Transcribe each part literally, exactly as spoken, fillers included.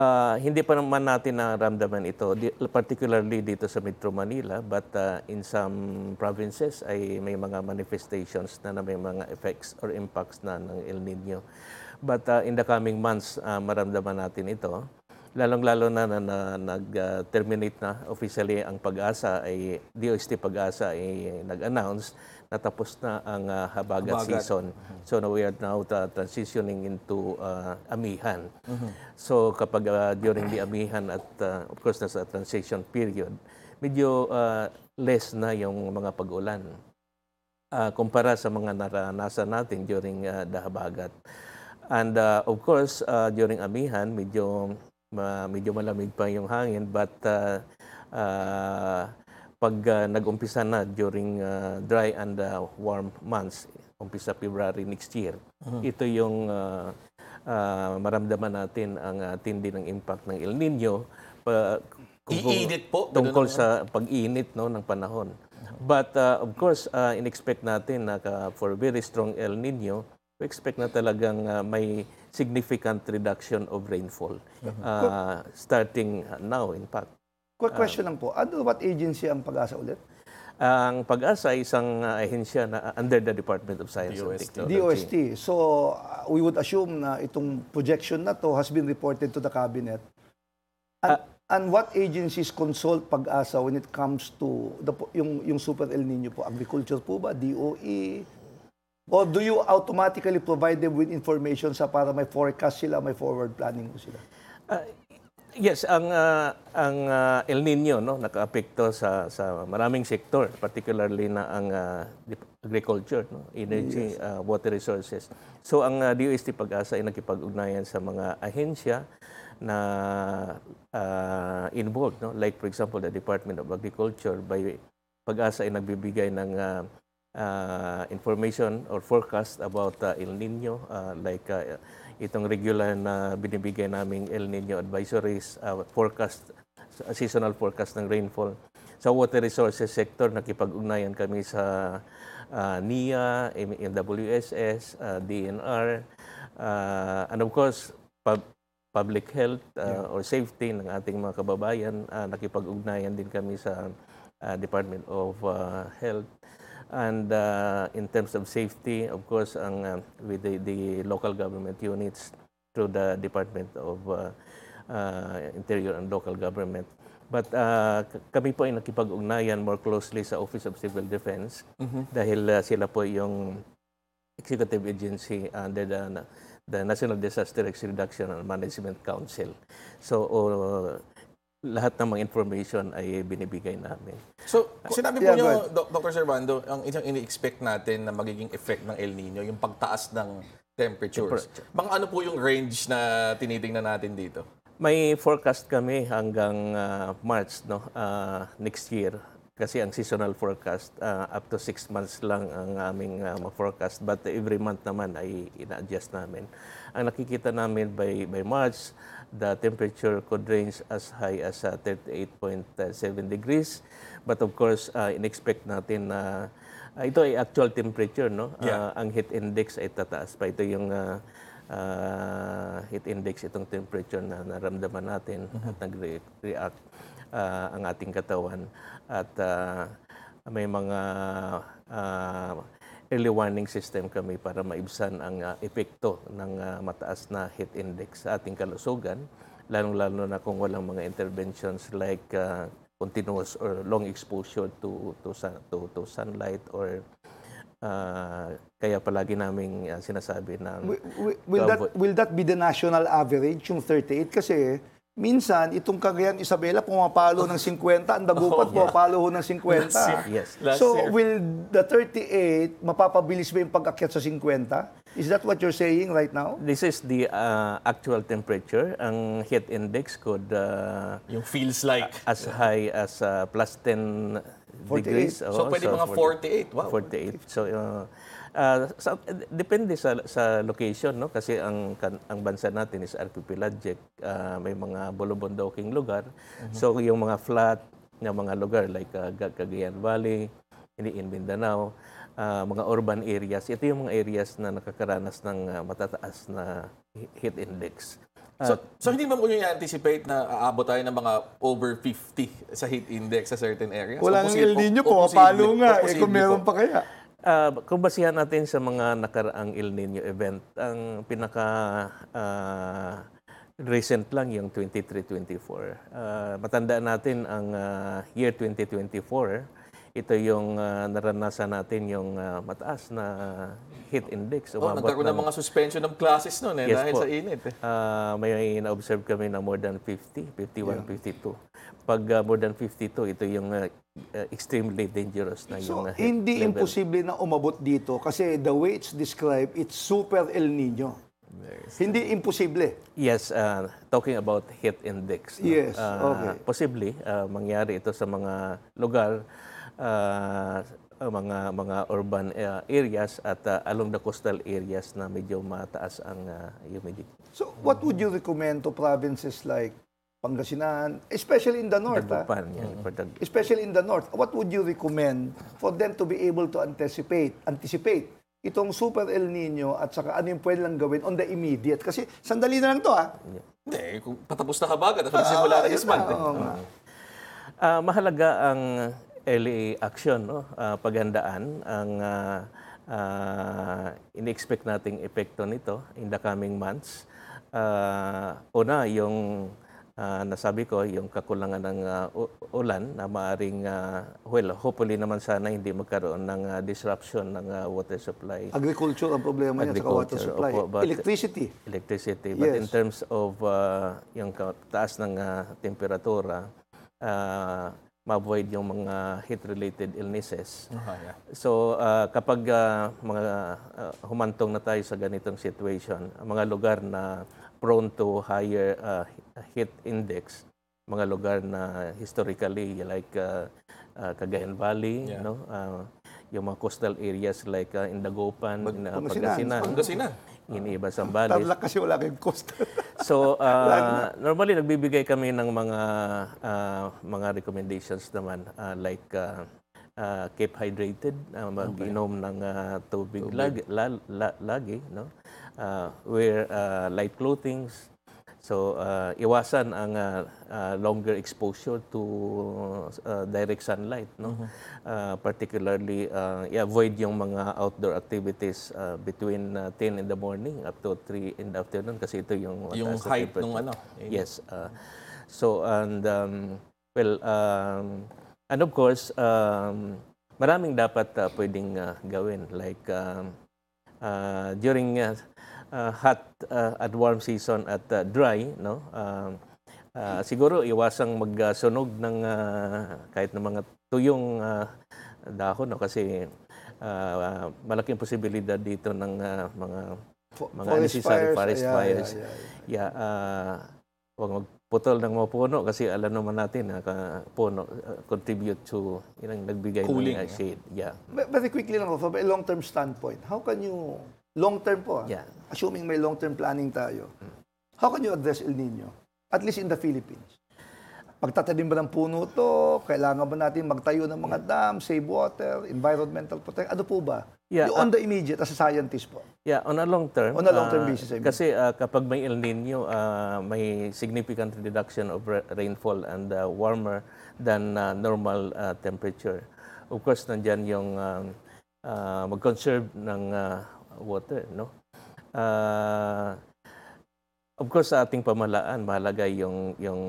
Ah, hindi pa naman natin naramdaman ito, di particularly dito sa Metro Manila, but ah, in some provinces ay may mga manifestations na na may mga effects or impacts na ng El Nino. But ah, in the coming months, ah, maramdaman natin ito. Lalong-lalo na na, na nag-terminate na officially ang Pag-asa ay D O S T Pag-asa ay nag-announce na tapos na ang ah, habagat Habagat. season. So now we are now ta- transitioning into ah, amihan. Mhm. So kapag ah, during the amihan at ah, of course nasa transition period, medyo ah, less na yung mga pag-ulan ah, kumpara sa mga naranasan natin during ah, the habagat. And ah, of course, ah, during amihan, medyo ma- medyo malamig pa yung hangin, but ah, ah, pag ah, nag-umpisa na during ah, dry and ah, warm months, umpisa February next year, ito yung ah, ah, maramdaman natin ang ah, tindi ng impact ng El Nino pa, kung- Iinit po. Ganun tungkol ang ano? sa pag-init no, ng panahon. But uh, of course, uh, in-expect natin na ka- for very strong El Nino, we expect na talagang uh, may significant reduction of rainfall Quick, uh, starting now, in fact. quick question lang po. Under what agency ang Pag-asa ulit? Ang Pag-asa ay isang uh, ahensya na uh, under the Department of Science and D O S T. Technology. D O S T. So, uh, we would assume na itong projection na to has been reported to the cabinet. And, and what agencies consult Pag-asa when it comes to the, po- yung, yung Super El Nino po? Agriculture po ba? D O E? Or do you automatically provide them with information sa para may forecast sila, may forward planning po sila? Uh, yes, ang uh, ang uh, El Nino no nakaapekto sa sa maraming sektor, particularly na ang uh, dip- agriculture, no, energy, uh, water resources. So ang uh, D O S T Pag-asa ay nakipag-ugnayan sa mga ahensya na uh, involved, no, like for example the Department of Agriculture. By Pag-asa ay nagbibigay ng uh, uh, information or forecast about uh, El Nino, uh, like uh, itong regular na binibigay naming El Nino advisories, uh, forecast, seasonal forecast ng rainfall. Sa water resources sector, nakipag-ugnayan kami sa uh, N I A, M W S S, uh, D N R, uh, and of course, pub- public health uh, or safety ng ating mga kababayan. Uh, nakipag-ugnayan din kami sa uh, Department of uh, Health. And uh, in terms of safety, of course, ang uh, with the, the local government units through the Department of uh, uh, Interior and Local Government. But uh, k- kami po ay nakipag-ugnayan more closely sa Office of Civil Defense dahil uh, sila po yung executive agency under the, the National Disaster Risk Reduction and Management Council. So, uh, lahat ng mga information ay binibigay namin. So, sinabi po Yeah, niyo, go ahead. Doc- Doctor Servando, ang isang ini-expect natin na magiging effect ng El Nino, yung pagtaas ng temperatures. Temperature. Mga ano po yung range na tinitingnan natin dito? May forecast kami hanggang ah, March no ah, next year kasi ang seasonal forecast ah, up to six months lang ang aming ah, ma-forecast, but every month naman ay ina-adjust namin. Ang nakikita namin by by March, the temperature could range as high as ah, thirty-eight point seven degrees, but of course uh, in-expect natin na ah, ito ay actual temperature no. Yeah. Ah, ang heat index ay tataas pa. Ito yung ah, ah, heat index, itong temperature na naramdaman natin at nag-react ah, ang ating katawan. At ah, may mga ah, early warning system kami para maibsan ang ah, epekto ng ah, mataas na heat index sa ating kalusugan, lalong-lalo na kung walang mga interventions like ah, continuous or long exposure to to sun, to, to sunlight or ah, kaya palagi naming ah, sinasabi na Wi- wi- Will that, will that be the national average, yung thirty-eight? Kasi minsan, itong Cagayan Isabela pumapalo ng fifty, ang Dagupan pumapalo ho ng fifty. Yes. Last So, year. will the thirty-eight mapapabilis ba yung pag-akyat sa fifty? Is that what you're saying right now? This is the uh, actual temperature. Ang heat index could uh, Yung feels like. as high as uh, plus ten degrees. So, Oo, pwede mga forty-eight. Wow. forty-eight. So, uh, uh, sa- depende sa sa location, no? Kasi ang kan- ang bansa natin is archipelagic. Uh, may mga bulubunduking lugar. So, yung mga flat na mga lugar like uh, Ga- Cagayan Valley, in, in Mindanao, uh, mga urban areas, ito yung mga areas na nakakaranas ng uh, matataas na he- heat index. So, so hindi ba mo yung anticipate na aabot tayo ng mga over fifty sa heat index sa certain areas? Wala O nang posi- El Nino o- o po, posible- palo o nga. Eh, posible kung meron po. pa kaya. Ah, kung basihan natin sa mga nakaraang El Nino event, ang pinaka ah, recent lang yung twenty-three twenty-four. Ah, matandaan natin ang ah, year twenty twenty-four, ito yung ah, naranasan natin yung ah, mataas na heat index. Oh, Umabot nagkaroon ng ng- mga suspension of classes noon eh, Yes dahil po. sa init eh. Ah, may na-observe kami na more than fifty, fifty-one, fifty-two. Pag ah, more than fifty-two, ito yung ah, ah, extremely dangerous na So, yung ah, heat hindi level. imposible na umabot dito kasi the way it's described, it's super El Nino. Hindi imposible. Yes, uh, talking about heat index. no? Yes, Uh, okay. Possibly, uh, mangyari ito sa mga lugar, uh, mga mga urban uh, areas at uh, along the coastal areas na medyo mataas ang uh, humidity. So, what would you recommend to provinces like Pangasinan, especially in the north? ah? Dagupan, yan, for the- Especially in the north, what would you recommend for them to be able to anticipate anticipate itong super El Nino at saka ano yung pwede lang gawin on the immediate? Kasi sandali na lang to, ah. Hindi, kung patapos na kabagat at magsimula na yun this month. na, eh. oo nga. Ah, mahalaga ang early action, no? Ah, paghandaan ang ah, ah, ini-expect nating epekto nito in the coming months. Ah, una, yung ah, nasabi ko, yung kakulangan ng ah, u- ulan na maaring, ah, well, hopefully naman sana hindi magkaroon ng ah, disruption ng ah, water supply. Agriculture ang problema niya, saka water Agriculture, supply. opo, but- Electricity. Electricity. But Yes. in terms of uh, yung ka- taas ng uh, temperatura, uh, ma-avoid yung mga heat-related illnesses. Ah, yeah. So uh, kapag uh, mga uh, humantong na tayo sa ganitong situation, ang mga lugar na prone to higher uh, heat index, mga lugar na historically like uh, uh, Cagayan Valley, Yeah. no? Uh, yung mga coastal areas like uh, in Dagupan, in uh, Pangasinan. Pangasinan, Pangasinan. in iba Zambales. Tarlac kasi wala kayong coast. So, uh, normally nagbibigay kami ng mga uh, mga recommendations naman uh, like uh, uh, keep hydrated, uh, mag-inom ng uh, tubig, Lagi, la, la- lagi, no? Uh, wear uh, light clothing. So, uh, iwasan ang uh, uh, longer exposure to uh, direct sunlight, no? Uh, particularly, uh, i-avoid yung mga outdoor activities uh, between uh, ten in the morning up to three in the afternoon kasi ito yung Yung mataas na height temperature. nung ano. Yes. Uh, so, and, um, well, um, and of course, um, maraming dapat uh, pwedeng uh, gawin. Like, um, uh, during uh, uh, hot uh, at warm season at uh, dry, no? Um, uh, siguro iwasang magsunog ng uh, kahit ng mga tuyong uh, dahon, no? Kasi uh, malaking posibilidad dito ng uh, mga mga Forest unnecessary fires, forest yeah, fires. yeah, yeah, Yeah, uh, huwag magputol ng mga puno kasi alam naman natin na uh, puno uh, contribute to yung nagbigay Cooling, ng uh, yeah. shade. Yeah. Ve- Very quickly lang, from a long-term standpoint, how can you, long-term po, ah, Yeah. assuming may long-term planning tayo, how can you address El Nino? At least in the Philippines. Pagtatanim ba ng puno to? Kailangan ba natin magtayo ng mga dam, save water, environmental protection? Ano po ba? Yeah, Yung on the immediate, as a scientist po. Yeah, on a long term. On a long-term uh, basis, I mean. Kasi uh, kapag may El Nino, uh, may significant reduction of ra- rainfall and uh, warmer than uh, normal uh, temperature. Of course, nandyan yung um, uh, mag-conserve ng uh, water, no? Uh, of course, sa ating pamahalaan, mahalaga yung yung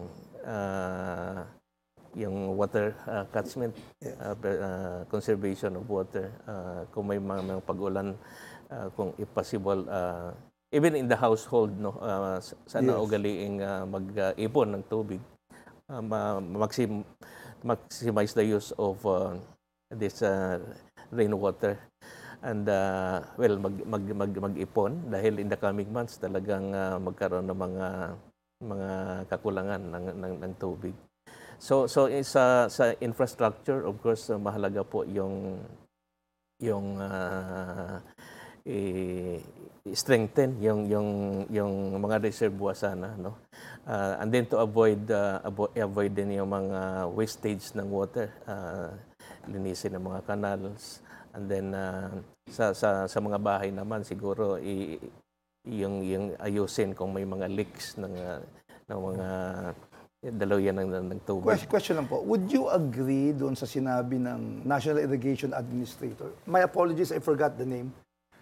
uh, yung water uh, catchment, uh, pre- uh, conservation of water. Uh, kung may mga, mga pag-ulan, uh, kung if possible, uh, even in the household, no, uh, s- sana Yes. ugaliing uh, mag-ipon ng tubig, uh, ma- maxim- maximize the use of uh, this uh, rainwater. And uh, well, mag, mag, mag, mag-ipon dahil in the coming months talagang uh, magkaroon ng mga mga kakulangan ng, ng, ng tubig. So so eh, sa sa infrastructure, of course, uh, mahalaga po yung yung uh, i- strengthen yung yung yung mga reservoir sana, no. Uh, and then to avoid uh, avo- avoid din yung mga wastage ng water, uh, linisin ng mga canals, and then uh, sa sa sa mga bahay naman siguro i yung yung ayusin kung may mga leaks ng ah, ng mga daluyan ng, ng, ng tubig. Question, question lang po. Would you agree doon sa sinabi ng National Irrigation Administrator? My apologies, I forgot the name.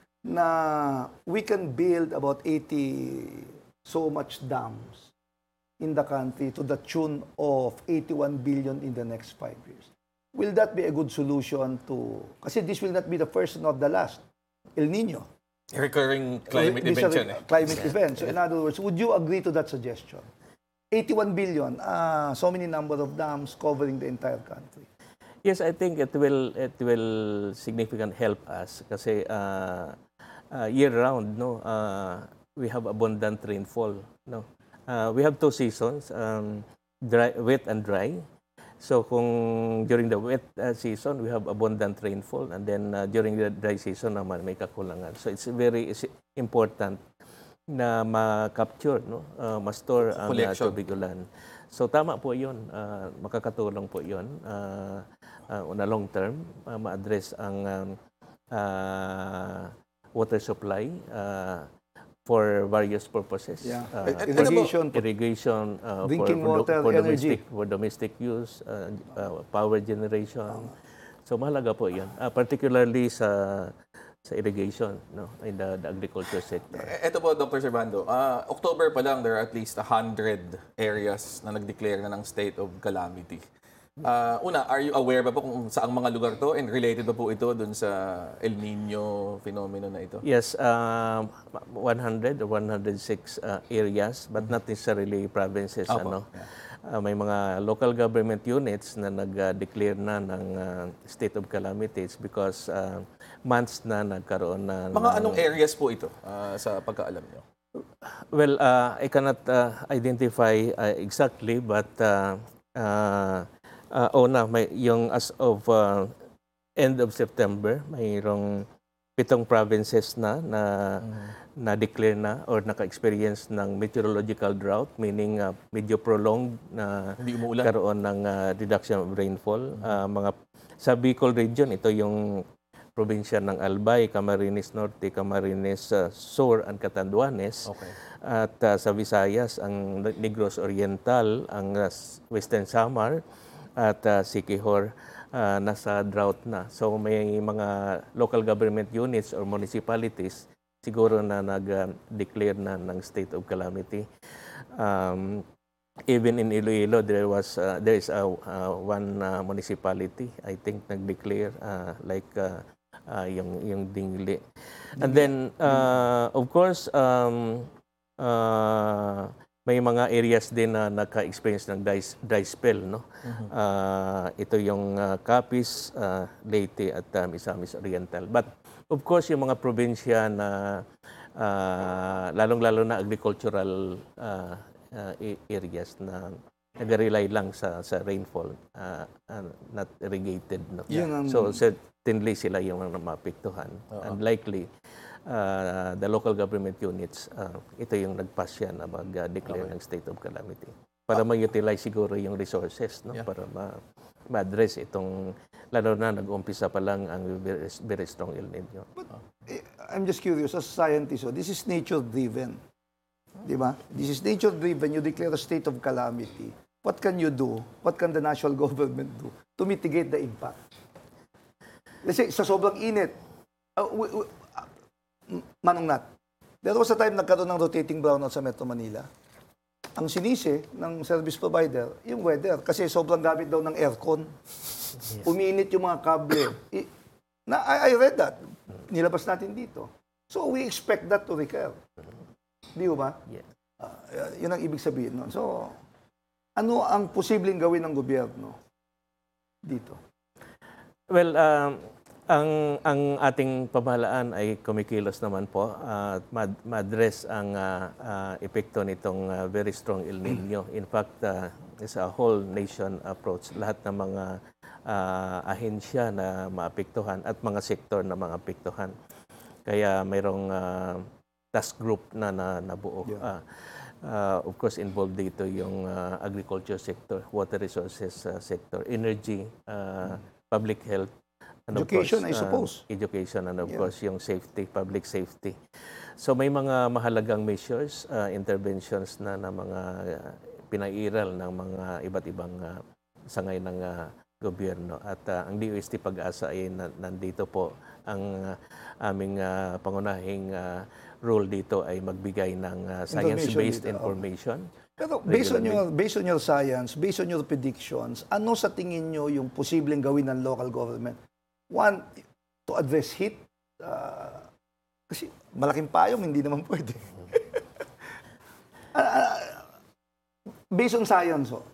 Na we can build about eighty so much dams in the country to the tune of eighty-one billion in the next five years. Will that be a good solution to... Kasi this will not be the first nor the last. El Nino. Recurring climate This is event a yun eh. Climate event. So in other words, would you agree to that suggestion? eighty-one billion, uh, so many number of dams covering the entire country. Yes, I think it will it will significant help us kasi uh, uh, year round no uh, we have abundant rainfall no. Uh, we have two seasons, um, dry, wet and dry. So kung during the wet uh, season we have abundant rainfall and then uh, during the dry season naman may kakulangan. So it's very is important na ma-capture, no? Uh, ma-store ang uh, Collection. tubig ulan. So tama po 'yun. Uh, makakatulong po 'yun uh, uh, on a long term uh, ma-address ang um, uh, water supply uh, for various purposes. Yeah. Uh, Eh, eh, Irrigation, irrigation uh, for, Drinking for, do- water, for energy. domestic for domestic use, uh, uh, power generation. So mahalaga po 'yan, uh, particularly sa sa irrigation, no, in the, the agriculture sector. Eh, Ito po, Doctor Servando, ah, October pa lang, there are at least one hundred areas na nag-declare na ng state of calamity. Ah, una, are you aware ba po kung saang mga lugar to and related ba po ito dun sa El Nino phenomenon na ito? Yes, um, one hundred or one hundred six uh, areas, but not necessarily provinces. Apo, Ano? yeah. Uh, may mga local government units na nag-declare na ng uh, state of calamities because uh, months na nagkaroon na... Mga ng- anong areas po ito ah, sa pagkaalam nyo? Well, uh, I cannot uh, identify uh, exactly, but uh, uh, uh, oh na, may, yung as of uh, end of September, mayroong pitong provinces na na na-declare na or naka-experience ng meteorological drought, meaning uh, medyo prolonged na Hindi umuulan? karoon ng uh, reduction of rainfall. Uh, mga sa Bicol region, ito yung probinsya ng Albay, Camarines Norte, Camarines uh, Sur, and Catanduanes. Okay. At uh, sa Visayas, ang Negros Oriental, ang uh, Western Samar, at uh, Siquijor, uh, nasa drought na. So may mga local government units or municipalities siguro na nag-declare na ng state of calamity. Um, even in Iloilo, there was uh, there is a uh, one uh, municipality, I think, nag-declare uh, like uh, uh, yung yung Dingli. And then uh, of course um, uh, may mga areas din na naka-experience ng dry, dry spell, no? Uh, ito yung uh, Capiz, uh, Leyte at uh, Misamis Oriental. But of course, yung mga probinsya na uh, lalong-lalo na agricultural uh, uh, areas na nag-rely lang sa sa rainfall, uh, uh, not irrigated, no? Yun ang- So certainly sila yung mga maapektuhan. And likely, uh, the local government units, uh, ito yung nagpasya na mag-declare ng state of calamity. Para ma-utilize siguro yung resources, no? Yeah. Para ma- ma-address itong, lalo na nag-umpisa pa lang ang very, very strong El Nino. Eh, I'm just curious, as a scientist, oh, this is nature-driven. Di ba? This is nature-driven. You declare a state of calamity. What can you do? What can the national government do to mitigate the impact? Let's say, sa sobrang init, uh, w- w- uh, Manong Nat, there was a time nagkaroon ng rotating brownout sa Metro Manila. Ang sinisi ng service provider, yung weather, kasi sobrang gamit daw ng aircon. Umiinit yung mga kable. I, na, I, I read that. Nilabas natin dito. So we expect that to recur. Di ba? Yeah. Ah, yun ang ibig sabihin nun. So, ano ang posibleng gawin ng gobyerno dito? Well, um, ang ang ating pamahalaan ay kumikilos naman po at uh, ma-address ang uh, uh, epekto nitong uh, very strong El Nino. In fact, uh, it's a whole nation approach. Lahat ng mga uh, ahensya na maapektuhan at mga sektor na maapektuhan. Kaya mayroong uh, task group na, na nabuo. Yeah. Uh, uh, of course, involved dito yung uh, agriculture sector, water resources uh, sector, energy, uh, public health, and of Education, I course, uh, suppose. education, and of Yeah. course, yung safety, public safety. So may mga mahalagang measures, uh, interventions na na mga uh, pinairal ng mga iba't ibang uh, sangay ng uh, gobyerno. At uh, ang D O S T Pag-asa ay na, nandito po. Ang uh, aming uh, pangunahing uh, role dito ay magbigay ng uh, science-based Information dito, information. Pero based on your based on your science, based on your predictions, ano sa tingin nyo yung posibleng gawin ng local government? One, to address heat. Uh, kasi malaking payong, hindi naman pwede. Ah, ah, based on science, oh.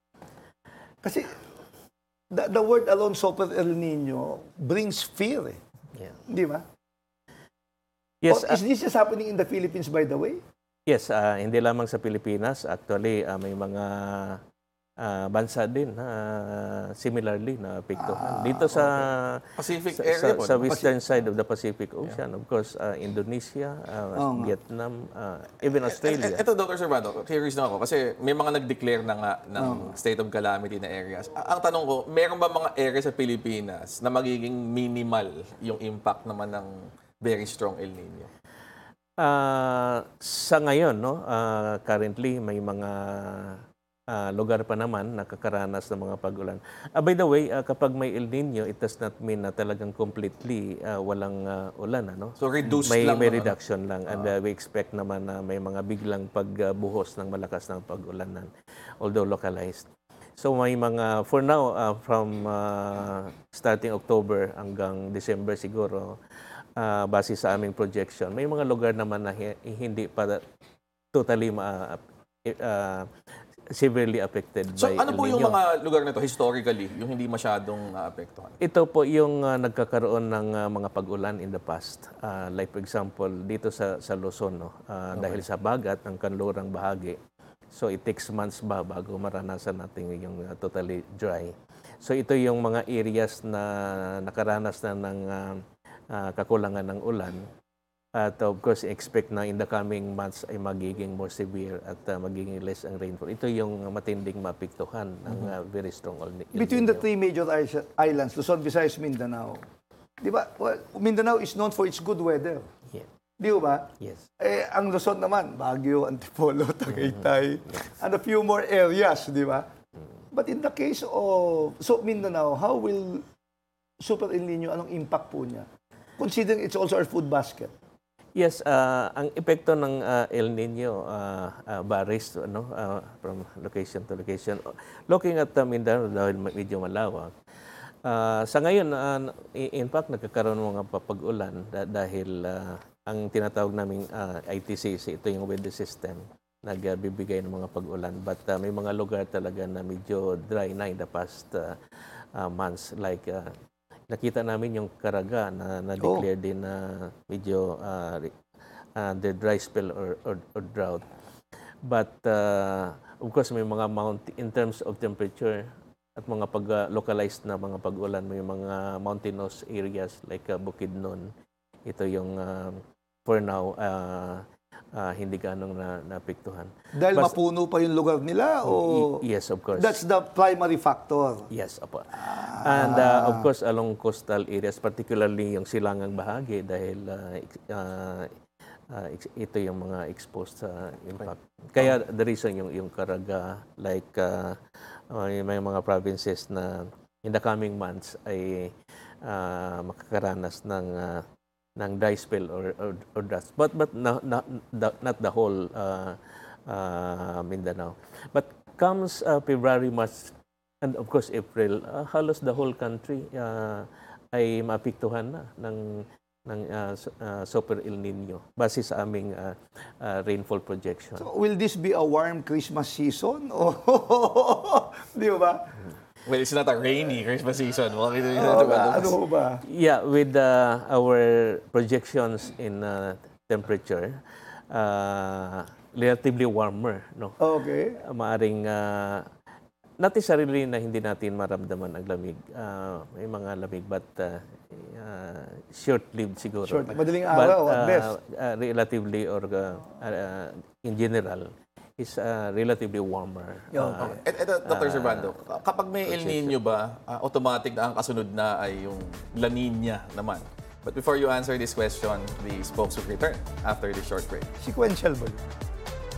Kasi the, the word alone, Super El Nino, brings fear, eh. Yeah. Di ba? Yes, Or is this just happening in the Philippines, by the way? Yes, ah, hindi lamang sa Pilipinas. Actually, ah, may mga ah, bansa din na similarly na apektuhan. Dito sa Pacific sa, area sa, po, sa no? western side of the Pacific Ocean, of course, ah, Indonesia, ah, Oo nga. Vietnam, ah, even E- Australia. Ito, Doctor Servando, curious na ako kasi may mga nag-declare na nga ng state of calamity na areas. A- Ang tanong ko, meron ba mga areas sa Pilipinas na magiging minimal yung impact naman ng very strong El Nino? Ah, sa ngayon, no, ah, currently may mga ah, lugar pa naman nakakaranas ng mga pag-ulan. Ah, by the way, ah, kapag may El Nino, it does not mean na talagang completely ah, walang ah, ulan, ano? So reduced may, lang. may no, ano? reduction lang, and uh, we expect naman na may mga biglang pagbuhos ng malakas ng pag-ulanan, although localized. So may mga, for now, uh, from uh, starting October hanggang December siguro, uh, base sa aming projection, may mga lugar naman na hi- hindi pa totally ma, uh, severely affected So by ano El po yung Nino. mga lugar na to historically, yung hindi masyadong naapektuhan? Ito po yung uh, nagkakaroon ng uh, mga pag-ulan in the past. Uh, like for example, dito sa sa Luzon, no, uh, dahil sa bagat ng kanlurang bahagi. So it takes months ba bago maranasan natin yung uh, totally dry. So ito yung mga areas na nakaranas na ng uh, uh, kakulangan ng ulan. At of course, expect na in the coming months ay magiging more severe at uh, magiging less ang rainfall. Ito yung matinding mapiktuhan ng uh, very strong El Ni- El Between the Nino. three major is- islands, Luzon, Visayas, Mindanao. Di ba? Well, Mindanao is known for its good weather. Yeah. Di ba? Yes. Eh, ang Luzon naman, Baguio, Antipolo, Tagaytay, and a few more areas, di ba? But in the case of, so Mindanao, how will Super El Nino, anong impact po niya? Considering it's also our food basket. Yes, ah, ang epekto ng ah, El Nino ah, ah, varies ano, ah, from location to location. Looking at uh, Mindanao, dahil medyo malawak, ah, sa ngayon, ah, in fact, nagkakaroon ng mga papag-ulan da- dahil ah, ang tinatawag naming ah, I T C C, ito yung weather system, nagbibigay ng mga pag-ulan. But ah, may mga lugar talaga na medyo dry na in the past ah, ah, months. Like, ah, nakita namin yung Caraga na na-declare din na medyo uh, uh, the dry spell or, or, or drought. But uh, of course, may mga mount in terms of temperature at mga pag-localized na mga pag-ulan, may mga mountainous areas like uh, Bukidnon. Ito yung uh, for now uh, uh, hindi ganong na naapektuhan. Dahil But- mapuno pa yung lugar nila o Y- yes, of course. that's the primary factor? Yes, opo. And uh, of course, along coastal areas, particularly yung silangang bahagi dahil uh, ex- uh, uh, ex- ito yung mga exposed sa impact. Kaya the reason yung, yung Caraga, like uh, uh, yung may mga provinces na in the coming months ay uh, makakaranas ng uh, ng dry spell or or, or drought. But but not not the, not the whole uh, uh, Mindanao. But comes uh, February, March, and of course April, uh, halos the whole country uh, ay maapektuhan na ng ng uh, su- uh, Super El Nino base sa aming uh, uh, rainfall projection. So, will this be a warm Christmas season? O, di ba? Well, it's not a rainy Christmas season. Bakit ito O, yung ano ho ba? Yeah, with uh, our projections in uh, temperature, uh, relatively warmer, no? Okay. Uh, maaring uh, not necessarily na hindi natin maramdaman ang lamig. Uh, may mga lamig but uh, uh, short-lived siguro. Short, madaling But, araw at uh, best. uh, relatively or uh, uh, in general is uh, relatively warmer. Yeah, Uh, Et, eto, Doctor Ah, Servando, kapag may El Nino ba, ah, automatic na ang kasunod na ay yung La Nina naman. But before you answer this question, the spokes will return after this short break. Sequential ba yun?